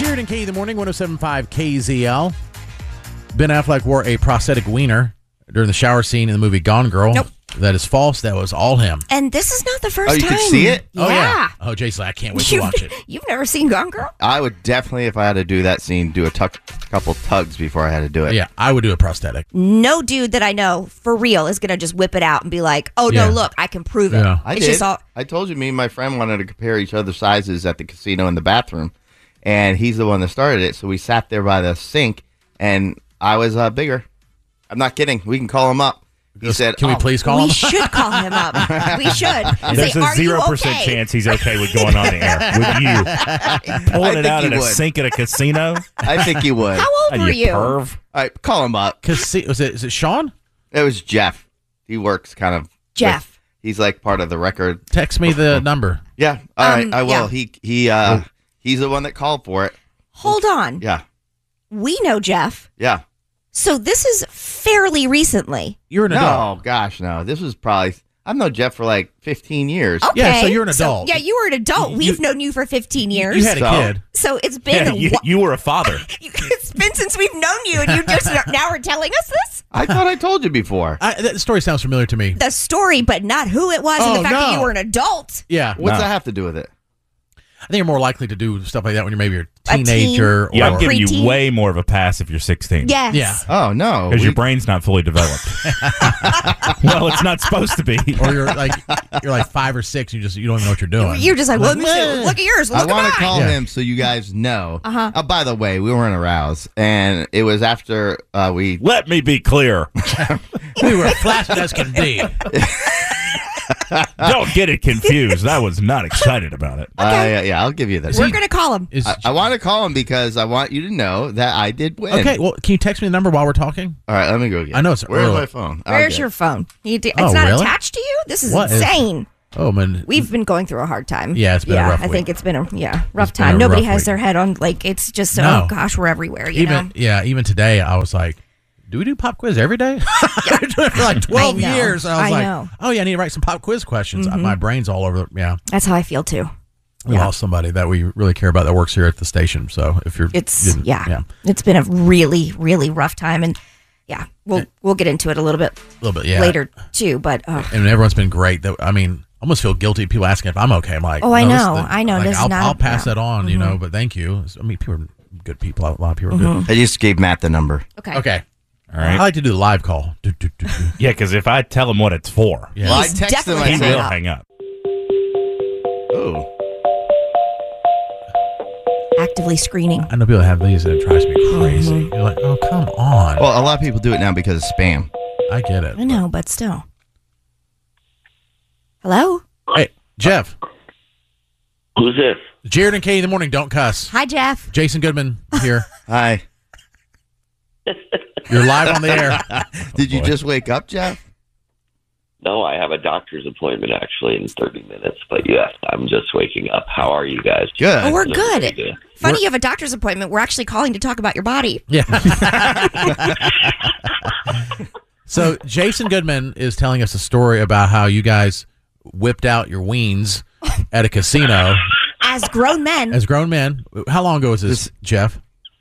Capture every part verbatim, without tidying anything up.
Jared and Katie in the morning, one oh seven point five K Z L. Ben Affleck wore a prosthetic wiener during the shower scene in the movie Gone Girl. Nope. That is false. That was all him. And this is not the first Oh, you time. could see it? Yeah. Oh, yeah. Oh, Jason, I can't wait to You've, watch it. You've never seen Gone Girl? I would definitely, if I had to do that scene, do a tuck, couple tugs before I had to do it. Yeah, I would do a prosthetic. No dude that I know for real is going to just whip it out and be like, oh, Yeah. no, look, I can prove it. Yeah. I it's did. just all. I told you, me and my friend wanted to compare each other's sizes at the casino in the bathroom, and he's the one that started it. So we sat there by the sink, and I was uh, bigger. I'm not kidding. We can call him up. He Just- said, Can oh, we please call We him? should call him up. We should. And There's say, a "Are you zero percent okay?" chance he's okay with going on the air with you pulling I it think out he at a would. sink at a casino. I think he would. How old Oh, were you you? perv. All right, call him up. Cause was it? Is it Sean? It was Jeff. He works kind of. Jeff. with- he's like part of the record. Text me the number. Yeah. All right, Um, I will. yeah. He he uh he's the one that called for it. Hold on. Yeah. We know Jeff. Yeah. So this is fairly recently. You're an No, adult. gosh, no. This was probably I've known Jeff for like fifteen years. Okay. Yeah, so you're an adult. yeah, you were an adult. You- We've known you for fifteen years. You had a So- kid. so it's been Yeah, a you, whi- you were a father. it's been since we've known you, and you just now are telling us this I thought I told you before. I, that story sounds familiar to me. the story, but not who it was, Oh, and the fact that no. you were an adult. Yeah. What's No. that have to do with it? I think you're more likely to do stuff like that when you're maybe a A teen. teenager. Yeah, or, I'm giving you Preteen. way more of a pass if you're sixteen. Yes. Yeah. Oh no. Because We- your brain's not fully developed. Well, it's not supposed to be. or you're like you're like five or six. You just you don't even know what you're doing. You're just like, well, let me see. "Meh." Look at yours. Look I at want mine. to call Yeah. him so you guys know. Uh-huh. Oh, by the way, we weren't aroused, and it was after uh, we. Let me be clear. We were flaccid as can be. Don't get it confused. I was not excited about it. Uh, yeah, I'll give you that. We're gonna call him. Is, I, I want to call him because I want you to know that I did win. okay, well, can you text me the number while we're talking? All right, let me go get. I know it's Where's early. my phone? Where's Okay. your phone? You do, it's Oh, not really? attached to you. This is What is- insane. Oh man, We've been going through a hard time. Yeah, it's been a yeah, rough I think week. it's been a yeah rough It's been time. a Nobody rough has week. their head on like it's just No. oh gosh, we're everywhere. You even know. yeah, even today I was like, do we do pop quiz every day? For like twelve I know. years, and I was I like, know. oh yeah, I need to write some pop quiz questions. My brain's all over. Yeah, That's how I feel too. we Yeah. lost somebody that we really care about that works here at the station. So if you're, It's didn't- yeah, yeah, It's been a really really rough time, and yeah, we'll we'll get into it a little bit a little bit, yeah. later too. But uh, And everyone's been great. That I mean, I almost feel guilty. People asking if I'm okay. I'm like, Oh, I no, this- know. the- I know. Like, This is I'll, not- I'll pass yeah. that on, you know. But thank you. I mean, people are good people. A lot of people are good. I just gave Matt the number. okay, Okay, All right. I like to do the live call. Do, do, do, do. Yeah, because if I tell him what it's for, Yeah. Well, I He's texted him. definitely I he hanging will up. hang up. Oh, actively screening. I know people have these and it drives me crazy. You're like, oh come on. well, a lot of people do it now because of spam. I get it. I know, but still. Hello, Hey, Jeff. Who's this? Jared and Katie in the morning. Don't cuss. hi Jeff. Jason Goodman here. Hi. You're live on the air. Did you just wake up, Jeff? No, I have a doctor's appointment actually in thirty minutes. But yes, I'm just waking up. How are you guys? Good. Oh, we're No, good. pretty good. Funny, you have a doctor's appointment. We're actually calling to talk about your body. Yeah. So Jason Goodman is telling us a story about how you guys whipped out your weens at a casino As grown men, as grown men. How long ago was this, Jeff?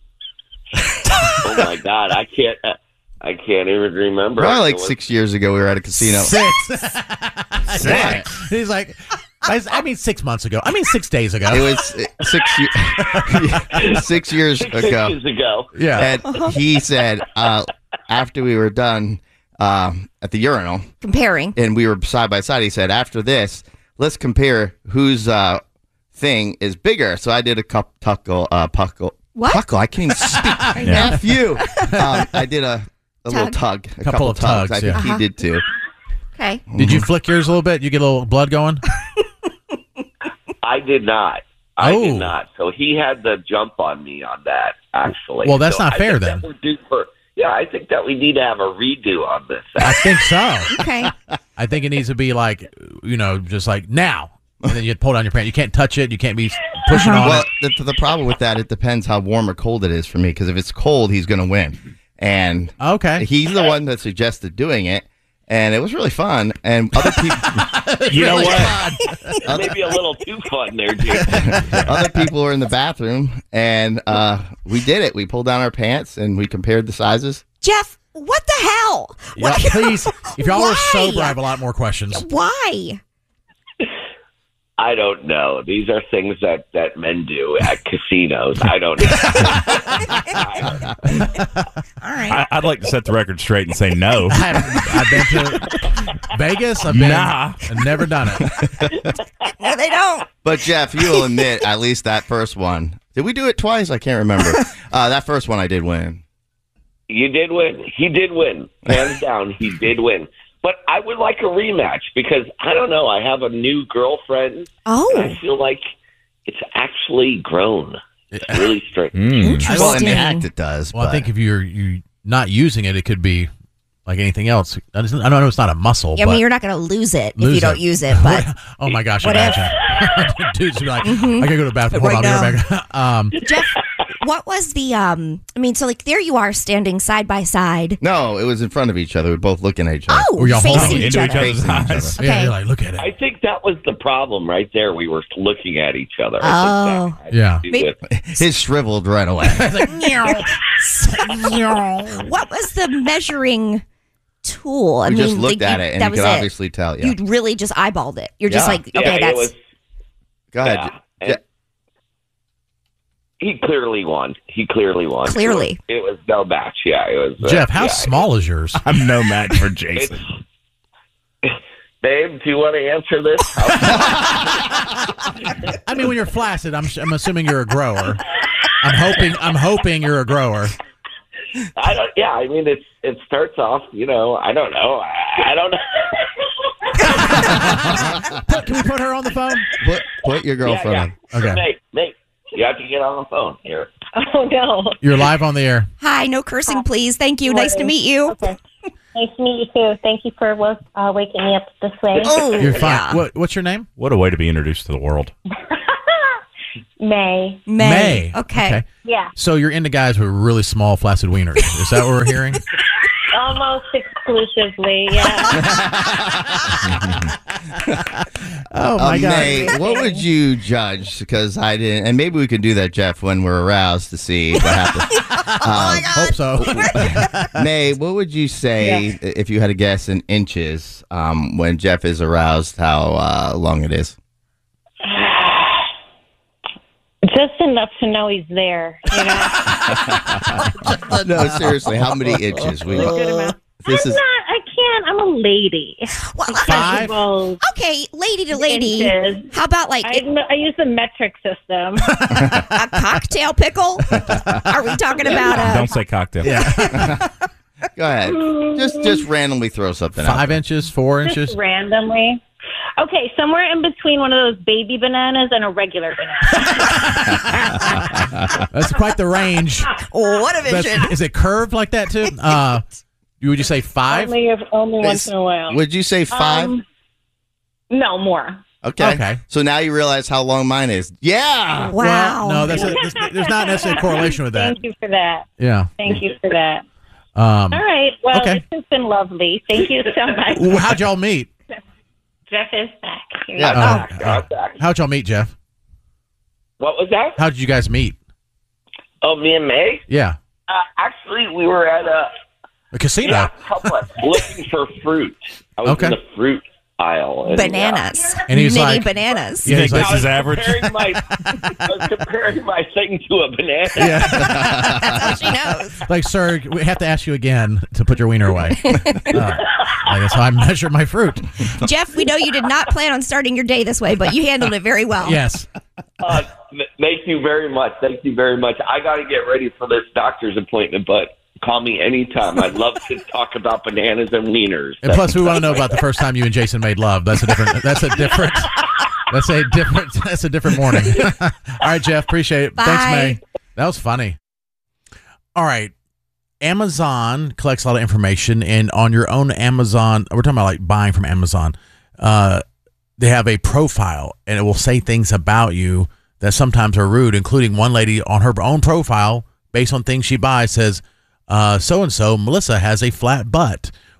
Oh my God, I can't. I can't even remember. Probably like It was- six years ago, we were at a casino. Six. Six. He's like, I, I mean, six months ago. I mean, six days ago. It was uh, six ye- six years Six ago. inches ago. Yeah. And he said uh, after we were done um, at the urinal comparing. and we were side by side, he said, after this, let's compare whose uh, thing is bigger. So I did a cup tuckle, uh, puckle. What? Puckle. I can't even speak. F you. Um, I did a, a little tug. A couple, of tugs. tugs, I think yeah. he did too. Okay. Did you flick yours a little bit? You get a little blood going? I did not. I Oh. did not. So he had the jump on me on that. Actually. Well, that's So not I fair think then. that we're due for. Yeah, I think that we need to have a redo on this. I think so. Okay. I think it needs to be like, you know, just like now. And then you pull down your pants. You can't touch it. You can't be pushing on Well, it. the, the problem with that, it depends how warm or cold it is for me. Because if it's cold, he's going to win. And Okay. he's the one that suggested doing it. and it was really fun. And other people, You know what? Maybe a little too fun there, Jason. other people were in the bathroom, and uh, we did it. We pulled down our pants and we compared the sizes. Jeff, what the hell? Yeah, What- please, if y'all were Why? sober, I have a lot more questions. Why? I don't know. These are things that, that men do at casinos. I don't know. All right. I, I'd like to set the record straight and say no. I've, I've been to Vegas. I've been. Nah. I've never done it. No, they don't. But Jeff, you'll admit at least that first one. Did we do it twice? I can't remember. Uh, that first one I did win. You did win. He did win. Hands down, he did win. But I would like a rematch because, I don't know, I have a new girlfriend. Oh. And I feel like it's actually grown. It's really strange. Interesting. Well, in the act it does. Well, I but- think if you're you not using it, it could be like anything else. I just- I know it's not a muscle. Yeah, I but mean, you're not going to lose it if lose you don't it. use it, but oh my gosh, What if? imagine. Dude's be like, I gotta go to the bathroom. Hold Right on, I'll be now. right back. um, Jeff, what was the, um, I mean, so like there you are standing side by side. No, it was in front of each other. We were both looking at each other. Oh, Were y'all facing holding each into other. each other's Facing each eyes? other. Yeah, Okay. you're like, look at it. I think that was the problem right there. We were looking at each other. Oh. I think that had to Yeah. do Maybe- with- His shriveled right away. What was the measuring tool? I We mean, just looked like, at you- it, and that you was could it. obviously tell. Yeah. You really just eyeballed it. You're just Yeah. like, Yeah, okay, it that's was- Go ahead. Yeah. Je- And he clearly won. He clearly won. Clearly. It was, it was no match. Yeah, it was. uh, Jeff, how yeah, small is yours? I'm no match for It's, Jason. babe, do you want to answer this? I mean, when you're flaccid, I'm I'm assuming you're a grower. I'm hoping I'm hoping you're a grower. I don't. Yeah, I mean, it's it starts off. You know, I don't know. I, I don't know. Put, can we put her on the phone? Put put your girlfriend yeah, on. yeah. Okay. Nate, Nate, you have to get on the phone here. Oh, no. You're live on the air. hi, no cursing, please. Thank you. Nice to meet you. Okay. Nice to meet you, too. Thank you for uh, waking me up this way. Oh, You're fine. yeah. What, what's your name? What a way to be introduced to the world. May. May. Okay. Yeah. So you're into guys with really small, flaccid wieners. Is that what we're hearing? Almost exclusively, yeah. Oh Uh, my god. May, what would you judge? Because I didn't, and maybe we could do that, Jeff, when we're aroused to see what happens. Oh, Um, Hope so. May, what would you say if you had to guess in inches um, when Jeff is aroused? How uh, long it is? Just enough to know he's there, you know? No, seriously, how many inches? We, Good amount. this I'm is not, I can't, I'm a lady. Well, Five? Well, okay, lady to lady. Inches. How about like I, I use the metric system. a cocktail pickle? Are we talking about a Don't say cocktail. Yeah. go ahead. Just just randomly throw something Five out. inches, four Just inches. randomly. Okay, somewhere in between one of those baby bananas and a regular banana. That's quite the range. what a That's, vision? is it curved like that too? Uh, would you say five? only if, only once in a while. Would you say five? Um, no, more. okay. okay. So now you realize how long mine is. Yeah. Wow. Well, no, that's a, there's, there's not necessarily a correlation with that. Thank you for that. Yeah. Thank you for that. Um, All right. Well, Okay. this has been lovely. Thank you so much. well, how'd y'all meet? Jeff is back. Here Yeah. you go. Uh, God, uh, back. how'd y'all meet, Jeff? What was that? How did you guys meet? Oh, me and May. Yeah. Uh, actually, we were at a A casino. yeah, Publix looking for fruit. I was Okay. in the fruit aisle. And, uh, Bananas. And he's Mini like- bananas. You Yeah, think he's like- this I was is average? comparing my, I was comparing my thing to a banana. Yeah. That's what she knows. Like, sir, we have to ask you again to put your wiener away. Uh, I guess I measure my fruit. Jeff, we know you did not plan on starting your day this way, but you handled it very well. Yes. Uh, th- thank you very much. Thank you very much. I got to get ready for this doctor's appointment, but call me anytime. I'd love to talk about bananas and wieners. And plus, we want to know about the first time you and Jason made love. That's a different. That's a different. That's a different. That's a different morning. All right, Jeff. Appreciate it. Bye. Thanks, May. That was funny. All right. Amazon collects a lot of information, and on your own Amazon, we're talking about like buying from Amazon. Uh, they have a profile, and it will say things about you that sometimes are rude, including one lady on her own profile, based on things she buys, says, uh, so-and-so, Melissa, has a flat butt.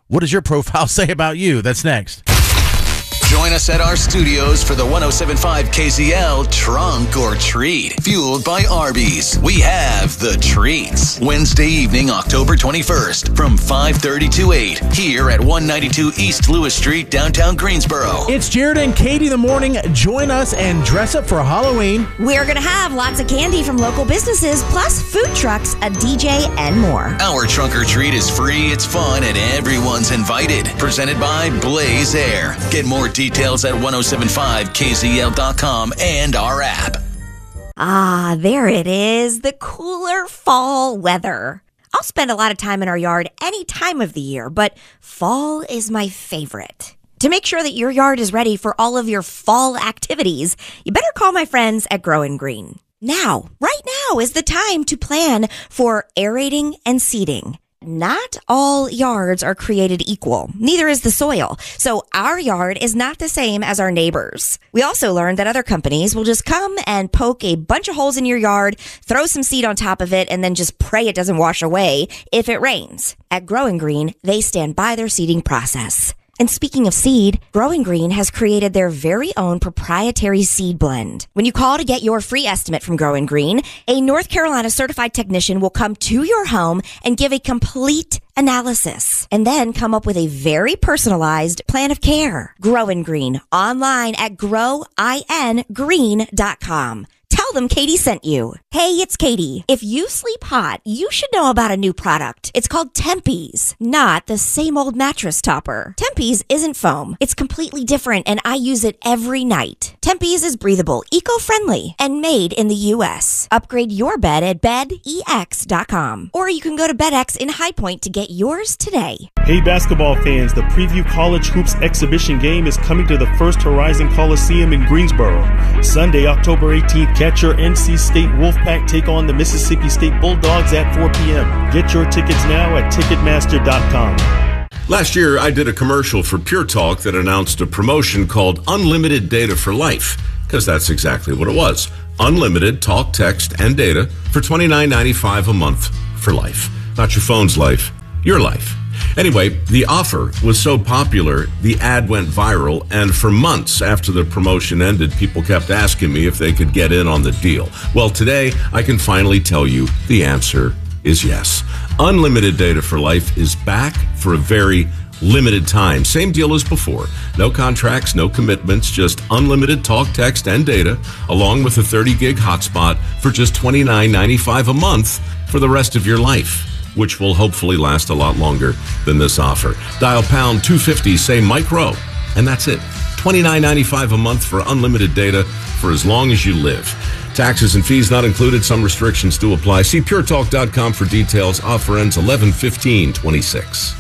What does your profile say about you? That's next. Join us at our studios for the one oh seven point five K Z L Trunk or Treat, fueled by Arby's. We have the treats. Wednesday evening, October twenty-first, from five thirty to eight, here at one ninety-two East Lewis Street, downtown Greensboro. It's Jared and Katie in the morning. Join us and dress up for Halloween. We're going to have lots of candy from local businesses, plus food trucks, a D J, and more. Our Trunk or Treat is free, it's fun, and everyone's invited. Presented by Blaze Air. Get more details at ten seventy-five K Z L dot com and our app. Ah, there it is, the cooler fall weather. I'll spend a lot of time in our yard any time of the year, but fall is my favorite. To make sure that your yard is ready for all of your fall activities, you better call my friends at Grow and Green. Now, right now is the time to plan for aerating and seeding. Not all yards are created equal. Neither is the soil. So our yard is not the same as our neighbors. We also learned that other companies will just come and poke a bunch of holes in your yard, throw some seed on top of it, and then just pray it doesn't wash away if it rains. At Grow and Green, they stand by their seeding process. And speaking of seed, Grow and Green has created their very own proprietary seed blend. When you call to get your free estimate from Grow and Green, a North Carolina certified technician will come to your home and give a complete analysis and then come up with a very personalized plan of care. Grow and Green, online at grow in green dot com. Tell them Katie sent you. Hey, it's Katie. If you sleep hot, you should know about a new product. It's called Tempe's, not the same old mattress topper. Tempe's isn't foam. It's completely different, and I use it every night. Tempe's is breathable, eco-friendly, and made in the U S. Upgrade your bed at bed e x dot com. Or you can go to BedX in High Point to get yours today. Hey basketball fans, the Preview College Hoops exhibition game is coming to the First Horizon Coliseum in Greensboro. Sunday, October eighteenth, catch your N C State Wolfpack take on the Mississippi State Bulldogs at four p.m. Get your tickets now at ticketmaster dot com. Last year, I did a commercial for Pure Talk that announced a promotion called Unlimited Data for Life, because that's exactly what it was. Unlimited talk, text, and data for twenty-nine ninety-five a month for life. Not your phone's life, your life. Anyway, the offer was so popular, the ad went viral, and for months after the promotion ended, people kept asking me if they could get in on the deal. Well, today, I can finally tell you the answer is yes. Unlimited Data for Life is back for a very limited time. Same deal as before. No contracts, no commitments, just unlimited talk, text, and data, along with a thirty gig hotspot for just twenty-nine ninety-five a month for the rest of your life, which will hopefully last a lot longer than this offer. Dial pound two fifty, say Mike Rowe, and that's it. twenty-nine ninety-five a month for unlimited data for as long as you live. Taxes and fees not included. Some restrictions do apply. See pure talk dot com for details. Offer ends eleven fifteen twenty-six.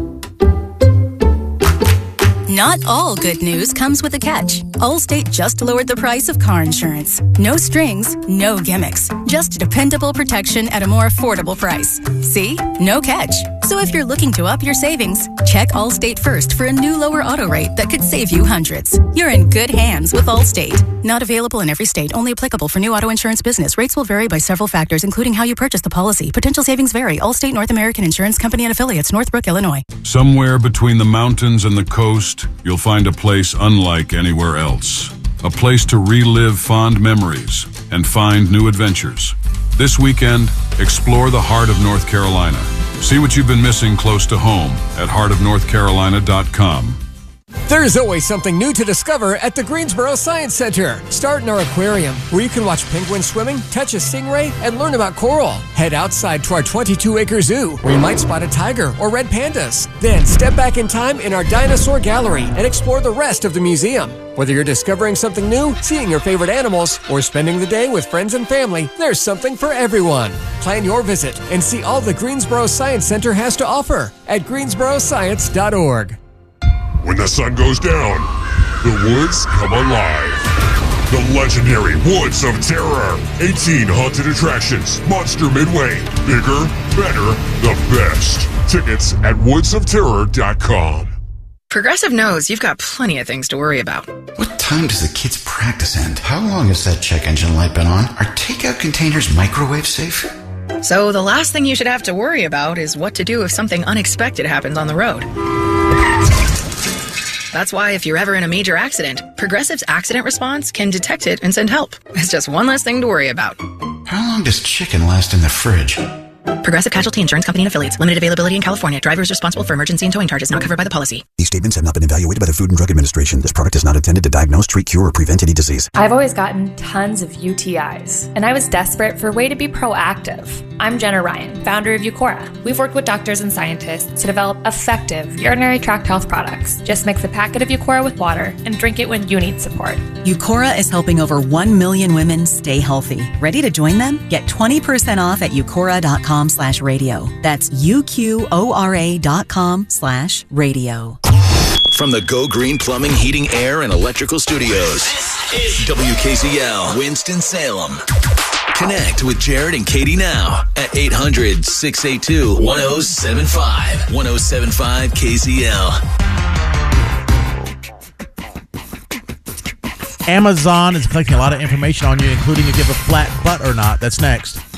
Not all good news comes with a catch. Allstate just lowered the price of car insurance. No strings, no gimmicks. Just dependable protection at a more affordable price. See? No catch. So if you're looking to up your savings, check Allstate first for a new lower auto rate that could save you hundreds. You're in good hands with Allstate. Not available in every state. Only applicable for new auto insurance business. Rates will vary by several factors, including how you purchase the policy. Potential savings vary. Allstate North American Insurance Company and Affiliates, Northbrook, Illinois. Somewhere between the mountains and the coast, you'll find a place unlike anywhere else. A place to relive fond memories and find new adventures. This weekend, explore the heart of North Carolina. See what you've been missing close to home at heart of north carolina dot com. There's always something new to discover at the Greensboro Science Center. Start in our aquarium, where you can watch penguins swimming, touch a stingray, and learn about coral. Head outside to our twenty-two acre zoo, where you might spot a tiger or red pandas. Then step back in time in our dinosaur gallery and explore the rest of the museum. Whether you're discovering something new, seeing your favorite animals, or spending the day with friends and family, there's something for everyone. Plan your visit and see all the Greensboro Science Center has to offer at greensboro science dot org. When the sun goes down, the woods come alive. The legendary Woods of Terror. eighteen haunted attractions. Monster Midway. Bigger, better, the best. Tickets at woods of terror dot com. Progressive knows you've got plenty of things to worry about. What time does the kids' practice end? How long has that check engine light been on? Are takeout containers microwave safe? So the last thing you should have to worry about is what to do if something unexpected happens on the road. That's why if you're ever in a major accident, Progressive's accident response can detect it and send help. It's just one less thing to worry about. How long does chicken last in the fridge? Progressive Casualty Insurance Company and Affiliates. Limited availability in California. Drivers responsible for emergency and towing charges not covered by the policy. These statements have not been evaluated by the Food and Drug Administration. This product is not intended to diagnose, treat, cure, or prevent any disease. I've always gotten tons of U T Is, and I was desperate for a way to be proactive. I'm Jenna Ryan, founder of Eucora. We've worked with doctors and scientists to develop effective urinary tract health products. Just mix a packet of Eucora with water and drink it when you need support. Eucora is helping over one million women stay healthy. Ready to join them? Get twenty percent off at eucora.com slash radio. That's U-Q-O-R-A dot com slash radio. From the Go Green Plumbing, Heating, Air, and Electrical Studios, W K Z L, Winston-Salem. Connect with Jared and Katie now at eight hundred, six eight two, one oh seven five. one oh seven five K Z L. Amazon is collecting a lot of information on you, including if you have a flat butt or not. That's next.